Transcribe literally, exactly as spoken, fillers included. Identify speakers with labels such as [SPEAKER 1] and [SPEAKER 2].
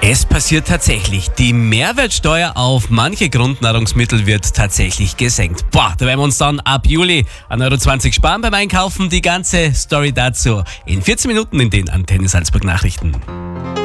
[SPEAKER 1] Es passiert tatsächlich. Die Mehrwertsteuer auf manche Grundnahrungsmittel wird tatsächlich gesenkt. Boah, da werden wir uns dann ab Juli ein Euro zwanzig sparen beim Einkaufen. Die ganze Story dazu in vierzehn Minuten in den Antenne Salzburg Nachrichten.